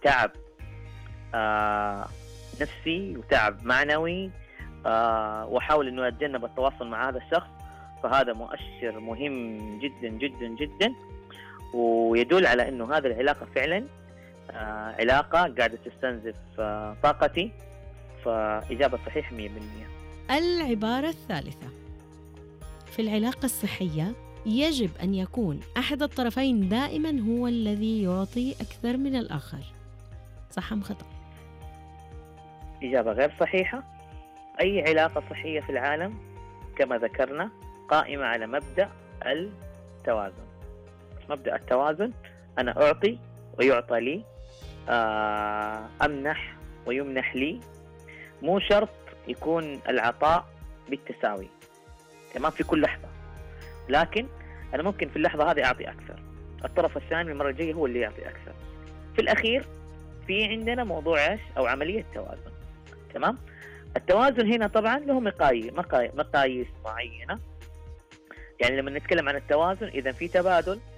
تعب نفسي وتعب معنوي، وأحاول أنه أتجنب التواصل مع هذا الشخص، فهذا مؤشر مهم جدا جدا جدا، ويدل على أنه هذه العلاقة فعلا علاقة قاعدة تستنزف طاقتي. فإجابة صحيحة 100%. العبارة الثالثة: في العلاقة الصحية يجب أن يكون أحد الطرفين دائما هو الذي يعطي أكثر من الآخر. صح أم خطأ؟ إجابة غير صحيحة. أي علاقة صحية في العالم كما ذكرنا قائمة على مبدأ التوازن. مبدأ التوازن، أنا أعطي ويعطى لي، أمنح ويمنح لي. مو شرط يكون العطاء بالتساوي تمام في كل لحظة، لكن أنا ممكن في اللحظة هذه أعطي أكثر، الطرف الثاني المرة الجاية هو اللي يعطي أكثر. في الأخير في عندنا موضوع إيش أو عملية توازن. تمام. التوازن هنا طبعا له مقاييس معينة. يعني لما نتكلم عن التوازن، إذا في تبادل